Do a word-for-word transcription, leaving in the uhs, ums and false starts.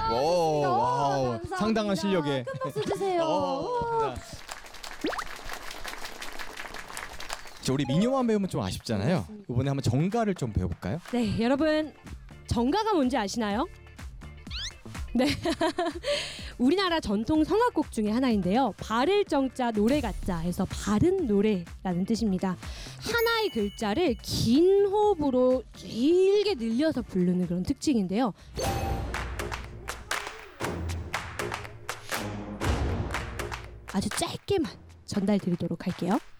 오, 와우, 감사합니다. 상당한 실력에. 큰 박수 주세요. 어, 자, 우리 민요만 배우면 좀 아쉽잖아요. 이번에 한번 정가를 좀 배워볼까요? 네, 여러분 정가가 뭔지 아시나요? 네, 우리나라 전통 성악곡 중에 하나인데요. 바를 정자 노래 같자 해서 바른 노래라는 뜻입니다. 하나의 글자를 긴 호흡으로 길게 늘려서 부르는 그런 특징인데요. 아주 짧게만 전달드리도록 할게요.